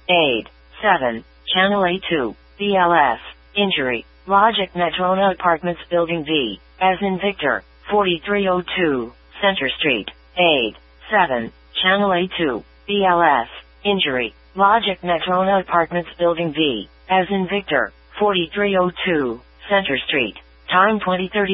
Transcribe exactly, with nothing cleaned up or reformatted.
Aid. seven. Channel A two. B L S. Injury. Logic Madrona Apartments Building V. As in Victor. forty-three oh two. Center Street. Aid. seven. Channel A two. B L S. Injury. Logic Madrona Apartments Building V. As in Victor. forty-three oh two. Center Street. Time twenty thirty.